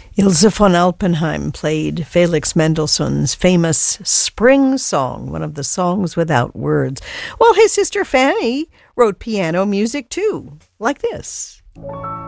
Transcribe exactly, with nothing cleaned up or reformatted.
Ilse von Alpenheim played Felix Mendelssohn's famous Spring Song, one of the songs without words. Well, his sister Fanny wrote piano music too, like this.